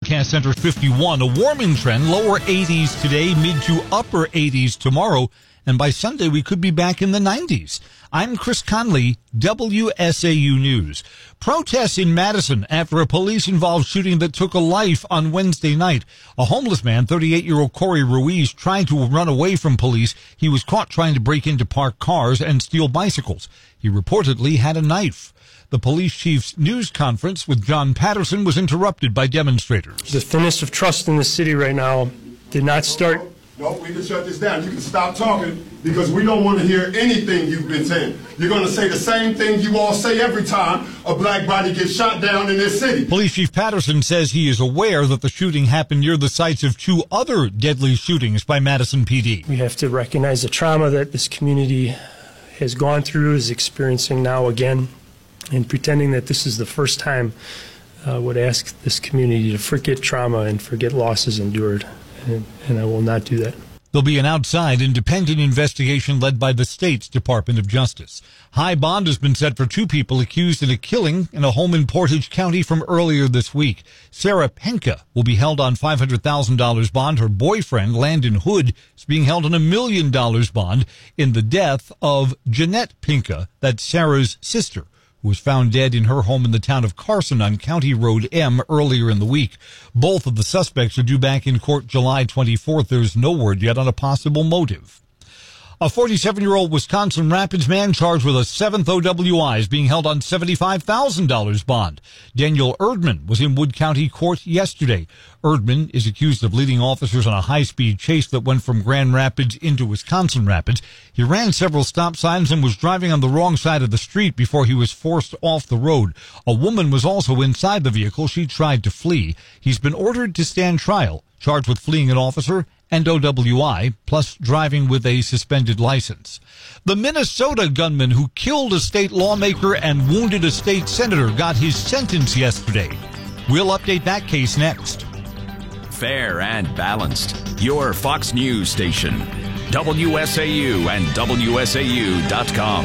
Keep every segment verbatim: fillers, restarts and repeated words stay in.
forecast centers fifty-one. A warming trend, lower eighties today, mid to upper eighties tomorrow. And by Sunday, we could be back in the nineties. I'm Chris Conley, W S A U News. Protests in Madison after a police-involved shooting that took a life on Wednesday night. A homeless man, thirty-eight-year-old Corey Ruiz, tried to run away from police. He was caught trying to break into parked cars and steal bicycles. He reportedly had a knife. The police chief's news conference with John Patterson was interrupted by demonstrators. The thinnest of trust in the city right now did not start. No, we can shut this down. You can stop talking because we don't want to hear anything you've been saying. You're going to say the same thing you all say every time a black body gets shot down in this city. Police Chief Patterson says he is aware that the shooting happened near the sites of two other deadly shootings by Madison P D. We have to recognize the trauma that this community has gone through, is experiencing now again, and pretending that this is the first time uh, would ask this community to forget trauma and forget losses endured. And, and I will not do that. There'll be an outside independent investigation led by the state's Department of Justice. High bond has been set for two people accused in a killing in a home in Portage County from earlier this week. Sarah Penka will be held on five hundred thousand dollars bond. Her boyfriend, Landon Hood, is being held on a million dollars bond in the death of Jeanette Penka, that's Sarah's sister, who was found dead in her home in the town of Carson on County Road M earlier in the week. Both of the suspects are due back in court July twenty-fourth. There's no word yet on a possible motive. A forty-seven-year-old Wisconsin Rapids man charged with a seventh O W I is being held on seventy-five thousand dollars bond. Daniel Erdman was in Wood County Court yesterday. Erdman is accused of leading officers on a high-speed chase that went from Grand Rapids into Wisconsin Rapids. He ran several stop signs and was driving on the wrong side of the street before he was forced off the road. A woman was also inside the vehicle. She tried to flee. He's been ordered to stand trial, charged with fleeing an officer and O W I, plus driving with a suspended license. The Minnesota gunman who killed a state lawmaker and wounded a state senator got his sentence yesterday. We'll update that case next. Fair and balanced. Your Fox News station. W S A U and W S A U dot com.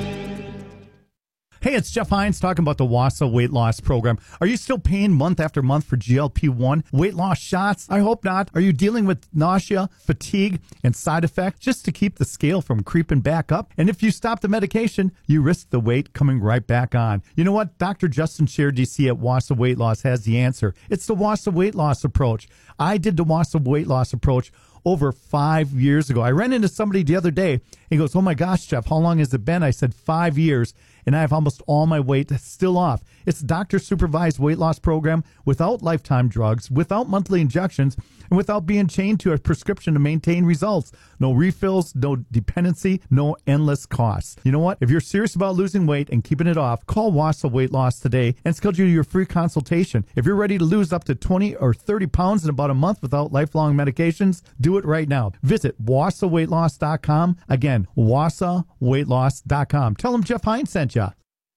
Hey, it's Jeff Hines talking about the WASA weight loss program. Are you still paying month after month for G L P one weight loss shots? I hope not. Are you dealing with nausea, fatigue, and side effects just to keep the scale from creeping back up? And if you stop the medication, you risk the weight coming right back on. You know what? Doctor Justin Scher, D C at WASA Weight Loss has the answer. It's the WASA weight loss approach. I did the WASA weight loss approach over five years ago. I ran into somebody the other day. He goes, "Oh my gosh, Jeff, how long has it been?" I said, five years. And I have almost all my weight still off. It's a doctor-supervised weight loss program without lifetime drugs, without monthly injections, and without being chained to a prescription to maintain results. No refills, no dependency, no endless costs. You know what? If you're serious about losing weight and keeping it off, call WASA Weight Loss today and schedule your free consultation. If you're ready to lose up to twenty or thirty pounds in about a month without lifelong medications, do it right now. Visit wasa weight loss dot com. Again, wasa weight loss dot com. Tell them Jeff Hines sent you.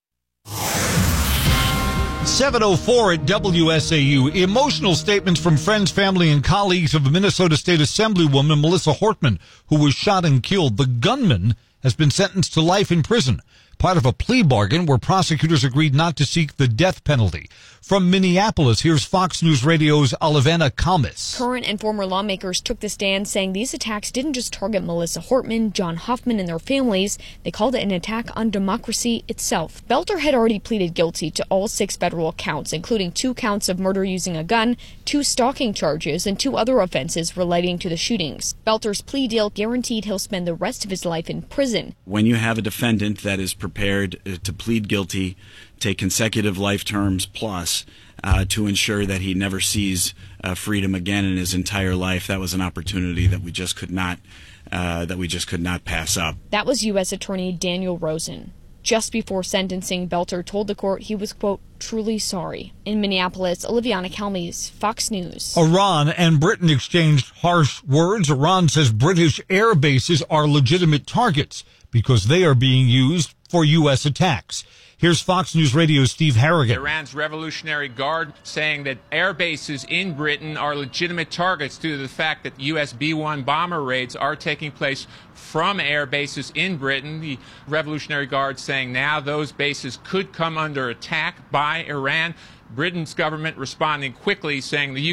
seven oh four at W S A U. Emotional statements from friends, family, and colleagues of Minnesota State Assemblywoman Melissa Hortman, who was shot and killed. The gunman has been sentenced to life in prison, part of a plea bargain where prosecutors agreed not to seek the death penalty. From Minneapolis, here's Fox News Radio's Olivana Calmes. Current and former lawmakers took the stand saying these attacks didn't just target Melissa Hortman, John Hoffman, and their families. They called it an attack on democracy itself. Belter had already pleaded guilty to all six federal counts, including two counts of murder using a gun, two stalking charges, and two other offenses relating to the shootings. Belter's plea deal guaranteed he'll spend the rest of his life in prison. When you have a defendant that is prepared to plead guilty, take consecutive life terms plus uh, to ensure that he never sees uh, freedom again in his entire life, that was an opportunity that we just could not uh, that we just could not pass up. That was U S Attorney Daniel Rosen. Just before sentencing, Belter told the court he was, quote, truly sorry. In Minneapolis, Oliviana Calmes, Fox News. Iran and Britain exchanged harsh words. Iran says British air bases are legitimate targets because they are being used for U S attacks. Here's Fox News Radio's Steve Harrigan. Iran's Revolutionary Guard saying that air bases in Britain are legitimate targets due to the fact that U S B one bomber raids are taking place from air bases in Britain. The Revolutionary Guard saying now those bases could come under attack by Iran. Britain's government responding quickly, saying the